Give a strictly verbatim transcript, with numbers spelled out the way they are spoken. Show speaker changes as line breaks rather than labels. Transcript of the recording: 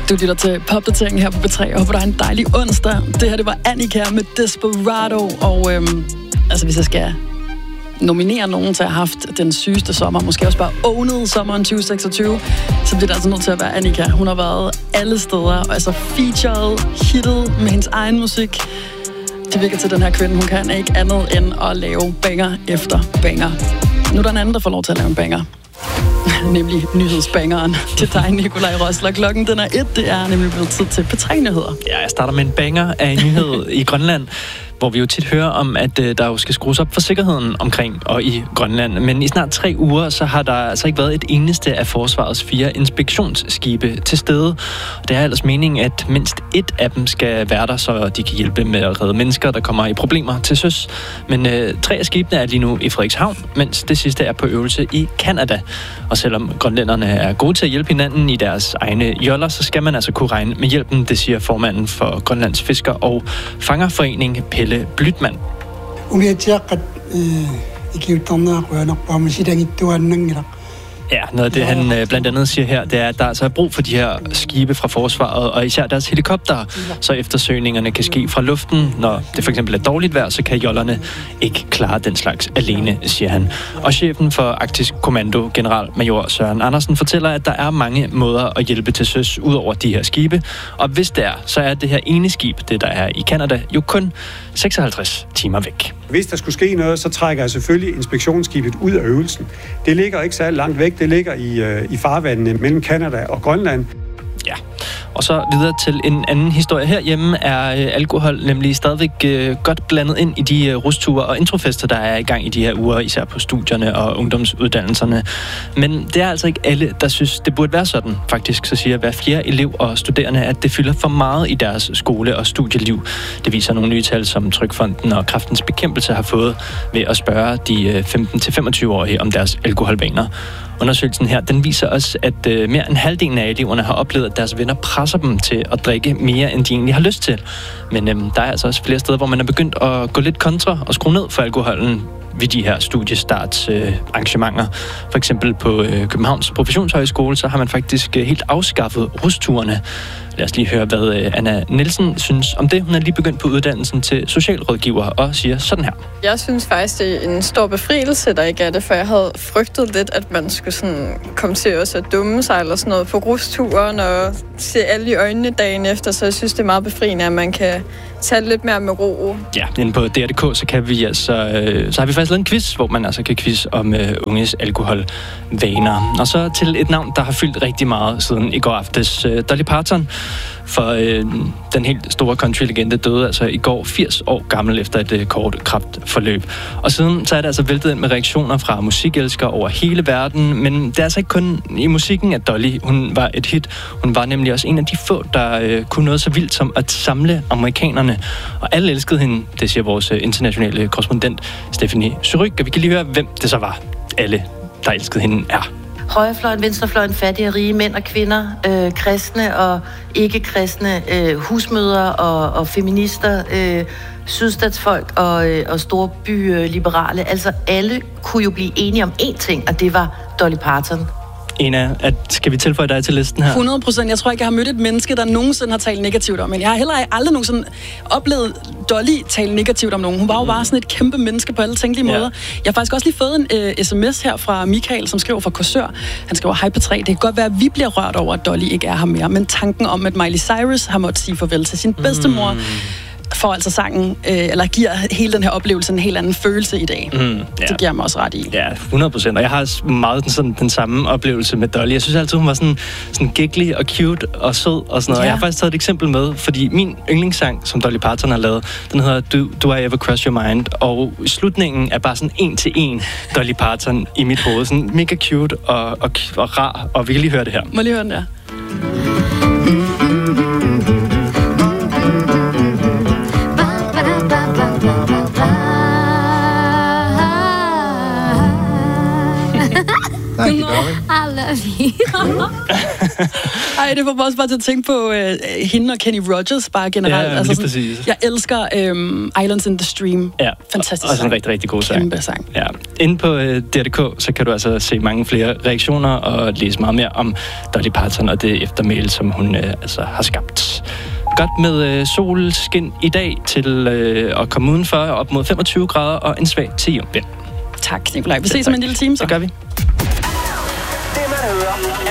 Du lytter til popdateringen her på B tre. Jeg håber, du har en dejlig onsdag. Det her, det var Annika med Desperado. Og øhm, altså, hvis jeg skal nominere nogen til at have haft den sygeste sommer, måske også bare ownet sommeren tyve seksogtyve, så bliver det altså nødt til at være Annika. Hun har været alle steder, og altså featured, hittet med hendes egen musik. Det virker til den her kvinde. Hun kan ikke andet end at lave banger efter banger. Nu er der en anden, der får lov til at lave en banger. Nemlig nyhedsbangeren til dig, Nikolaj Rosler. Klokken den er et. Det er nemlig blevet tid til P tre-nyheder.
Ja, jeg starter med en banger af en nyhed i Grønland, hvor vi jo tit hører om, at øh, der jo skal skrues op for sikkerheden omkring og i Grønland. Men i snart tre uger, så har der altså ikke været et eneste af forsvarets fire inspektionsskibe til stede. Det er ellers meningen, at mindst et af dem skal være der, så de kan hjælpe med at redde mennesker, der kommer i problemer til søs. Men øh, tre af skibene er lige nu i Frederikshavn, mens det sidste er på øvelse i Canada. Og selvom grønlænderne er gode til at hjælpe hinanden i deres egne joller, så skal man altså kunne regne med hjælpen, det siger formanden for Grønlands Fisker- og Fangerforening, Pelle Blytman. Ja, noget af det, han øh, blandt andet siger her, det er, at der altså er brug for de her skibe fra forsvaret, og især deres helikoptere, så eftersøgningerne kan ske fra luften. Når det for eksempel er dårligt vejr, så kan jollerne ikke klare den slags alene, siger han. Og chefen for Arktisk Kommando, generalmajor Søren Andersen, fortæller, at der er mange måder at hjælpe til søs ud over de her skibe. Og hvis det er, så er det her ene skib, det der er i Canada, jo kun seksoghalvtreds timer væk.
Hvis der skulle ske noget, så trækker jeg selvfølgelig inspektionsskibet ud af øvelsen. Det ligger ikke særlig langt væk. Det ligger i, øh, i farvandene mellem Canada og Grønland.
Ja, og så videre til en anden historie. Herhjemme er øh, alkohol nemlig stadigvæk øh, godt blandet ind i de øh, rusture og introfester, der er i gang i de her uger, især på studierne og ungdomsuddannelserne. Men det er altså ikke alle, der synes, det burde være sådan. Faktisk så siger hver fjerde elev og studerende, at det fylder for meget i deres skole- og studieliv. Det viser nogle nye tal, som Trygfonden og Kræftens Bekæmpelse har fået ved at spørge de femten til femogtyve-årige om deres alkoholvaner. Undersøgelsen her, den viser også, at øh, mere end halvdelen af eleverne har oplevet, at deres venner presser dem til at drikke mere, end de egentlig har lyst til. Men øh, der er altså også flere steder, hvor man er begyndt at gå lidt kontra og skrue ned for alkoholen ved de her studiestarts øh, arrangementer. For eksempel på øh, Københavns Professionshøjskole, så har man faktisk øh, helt afskaffet rusturene. Lad os lige høre, hvad øh, Anna Nielsen synes om det. Hun er lige begyndt på uddannelsen til socialrådgiver og siger sådan her.
Jeg synes faktisk, det er en stor befrielse, der ikke er det, for jeg havde frygtet lidt, at man skulle sådan komme til også at dumme sig eller sådan noget på rusturen og se alle i øjnene dagen efter, så jeg synes, det er meget befriende, at man kan tage lidt mere med ro.
Ja, inde på D R punktum D K, så kan vi altså, øh, så har vi faktisk lavet en quiz, hvor man altså kan quiz om øh, unges alkoholvaner. Og så til et navn, der har fyldt rigtig meget siden i går aftes. Øh, Dolly Parton, for øh, den helt store country-legende døde altså i går firs år gammel efter et øh, kort kræftforløb. Og siden så er det altså væltet ind med reaktioner fra musikelskere over hele verden, men det er altså ikke kun i musikken, at Dolly hun var et hit. Hun var nemlig også en af de få, der øh, kunne noget så vildt som at samle amerikanerne. Og alle elskede hende, det siger vores øh, internationale korrespondent Stephanie Suryk. Og vi kan lige høre, hvem det så var, alle, der elskede hende, er.
Højrefløjen, venstrefløjen, fattige og rige, mænd og kvinder, øh, kristne og ikke-kristne, øh, husmødre og, og feminister, øh, sydstatsfolk og, øh, og storby-liberale. Altså alle kunne jo blive enige om én ting, og det var Dolly Parton.
Ena, at, skal vi tilføje dig til listen her?
hundrede procent. Jeg tror ikke, jeg har mødt et menneske, der nogensinde har talt negativt om, men jeg har heller aldrig nogensinde oplevet Dolly tale negativt om nogen. Hun var jo bare sådan et kæmpe menneske på alle tænkelige ja. måder. Jeg har faktisk også lige fået en uh, sms her fra Michael, som skriver fra Korsør. Han skriver, hej P tre, det kan godt være, at vi bliver rørt over, at Dolly ikke er her mere, men tanken om, at Miley Cyrus har måttet sige farvel til sin bedstemor, mm. får altså sangen, øh, eller giver hele den her oplevelse en helt anden følelse i dag. Mm, ja. Det giver mig også ret i.
Ja, hundrede procent. Og jeg har meget den, sådan, den samme oplevelse med Dolly. Jeg synes altid, hun var sådan, sådan giggly og cute og sød og sådan noget. Ja. Jeg har faktisk taget et eksempel med, fordi min yndlingssang, som Dolly Parton har lavet, den hedder Do, Do I Ever Cross Your Mind? Og slutningen er bare sådan en til en Dolly Parton i mit hoved. Sådan mega cute og, og, og rar. Og vi kan lige høre det her.
Må lige høre den der.
Thank you, darling.
I love you.
Ej, Ej, det var mig også bare til at tænke på øh, hende og Kenny Rogers bare generelt.
Ja,
altså,
lige præcis.
Jeg elsker øhm, Islands in the Stream.
Ja,
fantastisk
også en rigtig, rigtig god sang.
Kæmpe sang.
Ja. Inde på øh, D R D K, så kan du altså se mange flere reaktioner og læse meget mere om Dolly Parton og det eftermæl, som hun øh, altså har skabt. Godt med øh, solskin i dag til øh, at komme udenfor op mod femogtyve grader og en svag til jordvind.
Tak, Nikolaj. Vi ses om en lille time, så.
Det gør vi.